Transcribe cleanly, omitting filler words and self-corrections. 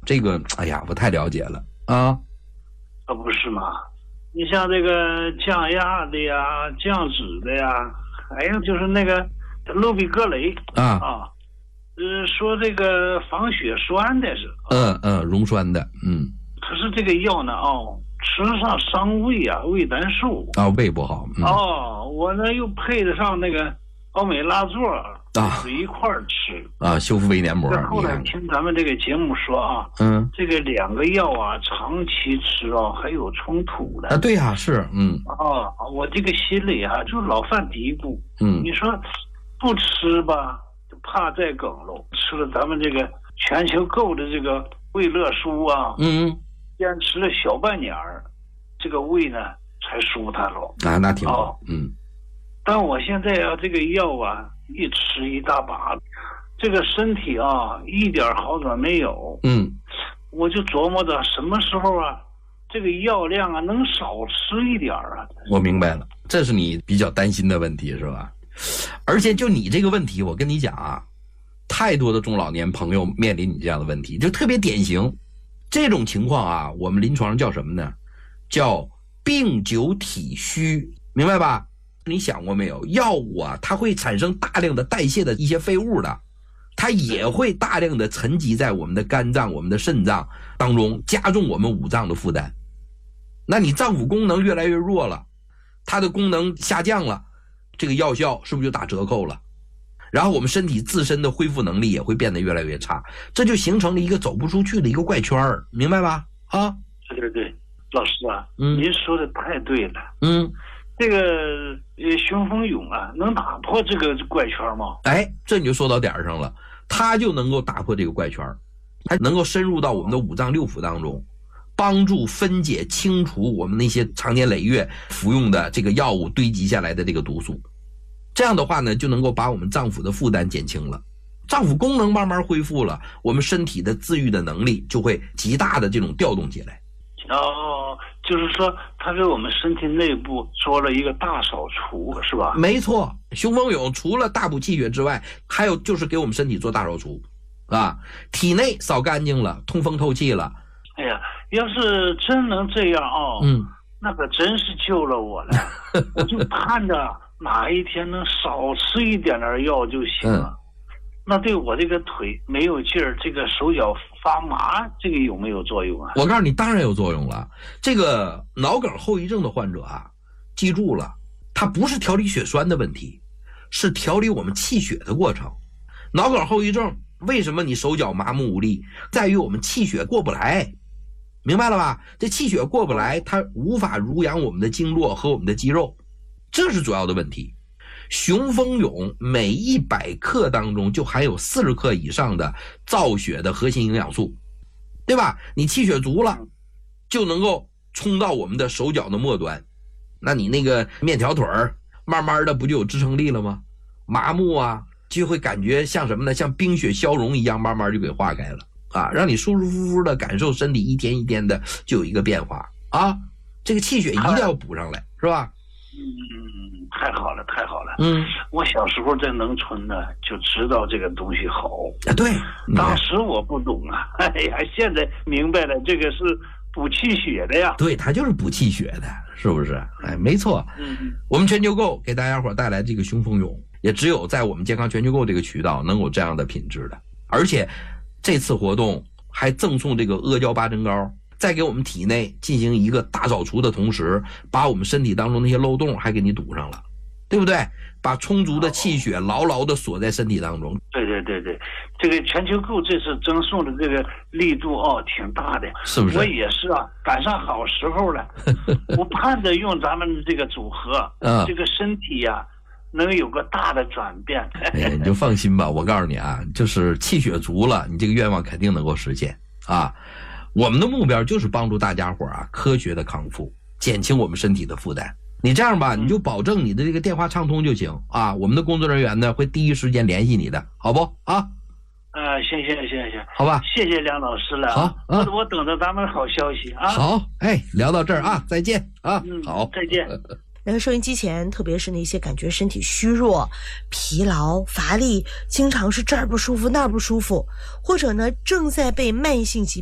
这个哎呀不太了解了啊。 不是吗？你像这个降压的呀、降脂的呀，还有就是那个氯吡格雷说这个防血栓的是， 溶栓的， 可是这个药呢，吃上伤胃啊，胃难受啊，胃不好。 我呢又配得上那个奥美拉唑一块儿吃啊，修复胃黏膜。 后来听咱们这个节目说啊，这个两个药啊，长期吃还有冲突的啊。对呀，是， 我这个心里啊就老犯嘀咕，你说不吃吧，就怕再梗喽。吃了咱们这个全球购的这个胃乐舒啊，坚持了小半年儿，这个胃呢才舒坦了啊，那挺好。 但我现在啊，这个药啊一吃一大把，这个身体啊一点好转没有。我就琢磨着什么时候啊，这个药量啊能少吃一点啊。 我明白了，这是你比较担心的问题是吧？而且就你这个问题，我跟你讲啊，太多的中老年朋友面临你这样的问题，就特别典型。这种情况啊，我们临床上叫什么呢？叫病久体虚，明白吧？你想过没有，药物啊它会产生大量的代谢的一些废物的，它也会大量的沉积在我们的肝脏、我们的肾脏当中，加重我们五脏的负担。那你脏腑功能越来越弱了，它的功能下降了，这个药效是不是就打折扣了？然后我们身体自身的恢复能力也会变得越来越差，这就形成了一个走不出去的一个怪圈，明白吧？啊， 对，老师啊，您说的太对了。这个雄风勇啊，能打破这个怪圈吗？ 这你就说到点上了，它就能够打破这个怪圈，它能够深入到我们的五脏六腑当中，帮助分解清除我们那些长年累月服用的这个药物堆积下来的这个毒素。这样的话呢，就能够把我们脏腑的负担减轻了，脏腑功能慢慢恢复了，我们身体的自愈的能力就会极大的这种调动起来。 就是说它给我们身体内部做了一个大扫除，是吧？ 没错，雄风勇除了大补气血之外，还有就是给我们身体做大扫除啊，体内扫干净了，通风透气了。 哎呀，要是真能这样那可真是救了我了。我就盼着哪一天能少吃一点药就行了。那对我这个腿没有劲儿，这个手脚发麻，这个有没有作用啊？ 我告诉你，当然有作用了。这个脑梗后遗症的患者啊，记住了，它不是调理血栓的问题，是调理我们气血的过程。脑梗后遗症为什么你手脚麻木无力，在于我们气血过不来，明白了吧？这气血过不来，它无法濡养我们的经络和我们的肌肉，这是主要的问题。雄风勇每100克当中就含有40克以上的造血的核心营养素，对吧？你气血足了，就能够冲到我们的手脚的末端，那你那个面条腿儿慢慢的不就有支撑力了吗？麻木啊，就会感觉像什么呢？像冰雪消融一样，慢慢就给化开了啊，让你舒舒服服的感受身体一天一天的就有一个变化啊。这个气血一定要补上来，是吧？ 太好了，太好了。我小时候在农村呢，就知道这个东西好。 对， 当时我不懂啊，现在明白了，这个是补气血的呀。 对，它就是补气血的，是不是？没错。我们全球购给大家伙带来这个雄风勇，也只有在我们健康全球购这个渠道能有这样的品质的。而且这次活动还赠送这个阿胶八珍膏，在给我们体内进行一个大扫除的同时，把我们身体当中那些漏洞还给你堵上了，对不对？把充足的气血牢牢的锁在身体当中。 对，这个全球购这次赠送的这个力度挺大的， 是不是？我也是啊，赶上好时候了。我盼着用咱们这个组合，这个身体呀能有个大的转变。 你就放心吧，我告诉你啊，就是气血足了，你这个愿望肯定能够实现啊。我们的目标就是帮助大家伙啊科学的康复，减轻我们身体的负担。你这样吧，你就保证你的这个电话畅通就行啊，我们的工作人员呢会第一时间联系你的，好不啊？ 行， 好吧， 谢谢梁老师了。 好， 我等着咱们好消息啊。 好，聊到这儿啊，再见啊。好， 再见。 那个收音机前，特别是那些感觉身体虚弱、疲劳、乏力，经常是这儿不舒服那儿不舒服，或者呢正在被慢性疾